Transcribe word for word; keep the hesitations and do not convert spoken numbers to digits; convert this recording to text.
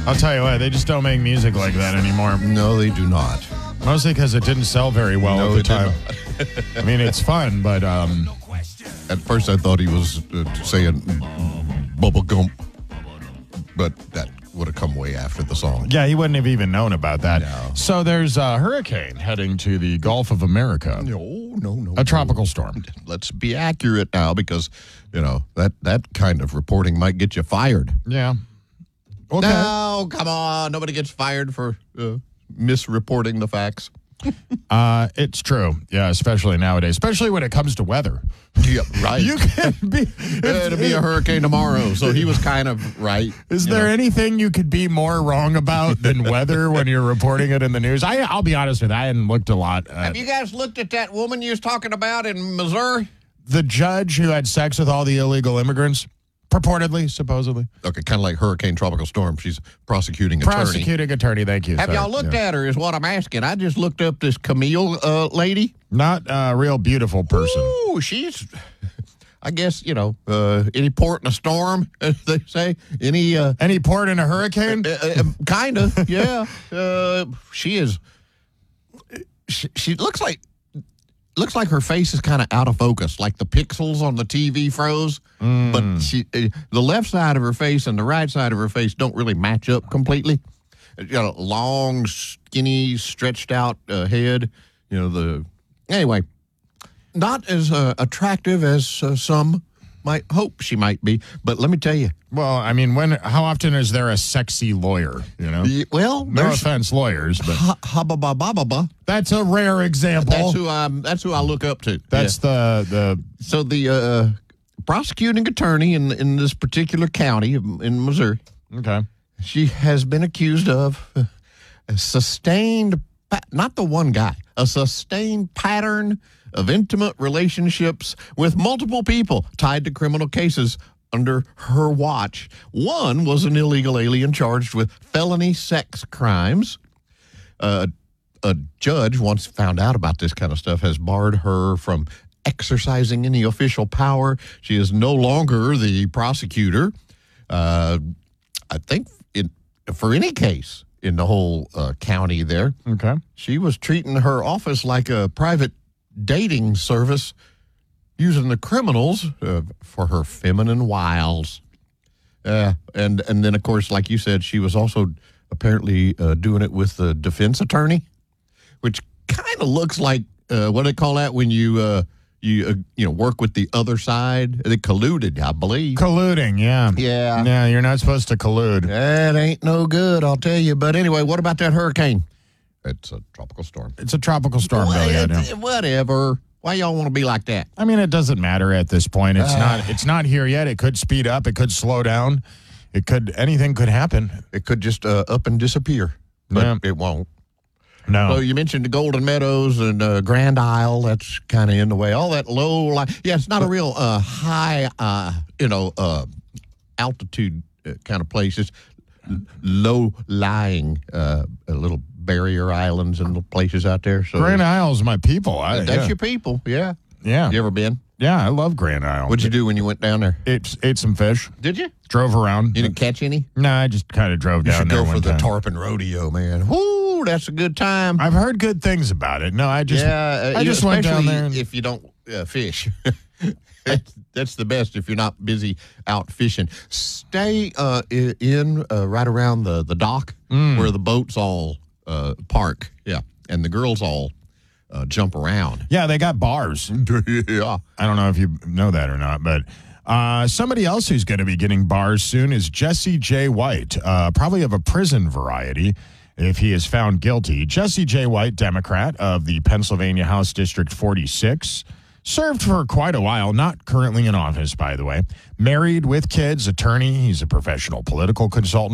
I'll tell you what, they just don't make music like that anymore. No, they do not. Mostly because it didn't sell very well No, at the it did time. I mean, it's fun, but um, At first, I thought he was uh, saying bubble gum, but that would have come way after the song. yeah, he wouldn't have even known about that. No. So there's a hurricane heading to the Gulf of America. No, no, no. A tropical storm. Let's be accurate now, because you know that that kind of reporting might get you fired. Yeah. Okay. No, come on. Nobody gets fired for uh, misreporting the facts. Uh, it's true. Yeah, especially nowadays, especially when it comes to weather. Yeah, right. You can be. Uh, it'll be a hurricane tomorrow, so he was kind of right. Is you there know. anything you could be more wrong about than weather when you're reporting it in the news? I, I'll be honest with you, I hadn't looked a lot. At Have you guys looked at that woman you was talking about in Missouri? the judge who had sex with all the illegal immigrants, purportedly, supposedly. Okay, kind of like Hurricane Tropical Storm. She's prosecuting attorney. Prosecuting attorney, thank you. Have Sorry. y'all looked Yeah. at her is what I'm asking. I just looked up this Camille uh, lady. Not a real beautiful person. Ooh, she's, I guess, you know, uh, any port in a storm, as they say. Any, uh, Any port in a hurricane? uh, uh, kind of, yeah. Uh, she is, she, she looks like, looks like her face is kind of out of focus, like the pixels on the T V froze. Mm. But she, uh, the left side of her face and the right side of her face don't really match up completely. She's got a long, skinny, stretched out uh, head. You know, the, anyway, not as uh, attractive as uh, some might hope she might be. But let me tell you. Well, I mean, when? How often is there a sexy lawyer, you know? y- Well, No there's offense, lawyers, but ha- hubba ba ba ba ba. that's a rare example. That's who I. That's who I look up to. That's the the Yeah. So the uh, prosecuting attorney in in this particular county in Missouri, okay. she has been accused of a sustained, pa- not the one guy, a sustained pattern of intimate relationships with multiple people tied to criminal cases under her watch. One was an illegal alien charged with felony sex crimes. Uh, a judge, once found out about this kind of stuff, has barred her from exercising any official power. She is no longer the prosecutor. Uh, I think it, for any case in the whole uh, county there, Okay. she was treating her office like a private dating service, using the criminals uh, for her feminine wiles. Uh, and and then, of course, like you said, she was also apparently uh, doing it with the defense attorney, which kind of looks like, uh, what do they call that when you uh, you uh, you know work with the other side? They colluded, I believe. Colluding, yeah. Yeah. Yeah, you're not supposed to collude. That ain't no good, I'll tell you. But anyway, what about that hurricane? It's a tropical storm. It's a tropical storm, Bill. Yeah, What- yeah. Whatever. Why y'all want to be like that? I mean, it doesn't matter at this point. It's Uh. not. It's not here yet. It could speed up. It could slow down. It could. Anything could happen. It could just uh, up and disappear, but Yeah. it won't. No. So you mentioned the Golden Meadows and uh, Grand Isle. That's kind of in the way. All that low, like yeah, it's not a real uh, high, uh, you know, uh, altitude uh, kind of place. It's low lying, uh, little barrier islands and little places out there. So Grand Isle's my people. I, that's yeah. your people. Yeah. yeah. You ever been? Yeah, I love Grand Isle. What'd you do when you went down there? Ate, ate some fish. Did you? Drove around. You didn't catch any? No, I just kind of drove You down should there go for one the time. Tarpon Rodeo, man. Woo, that's a good time. I've heard good things about it. No, I just yeah, uh, I you- just went down especially there. And, if you don't uh, fish. that's, that's the best if you're not busy out fishing. Stay uh, i- in uh, right around the, the dock Mm. where the boats all uh, park. Yeah, and the girls all uh, jump around. yeah, they got bars. yeah. I don't know if you know that or not, but uh, somebody else who's going to be getting bars soon is Jesse J. White, uh, probably of a prison variety if he is found guilty. Jesse J. White, Democrat of the Pennsylvania House District forty-six, served for quite a while, not currently in office, by the way. Married with kids, attorney. He's a professional political consultant.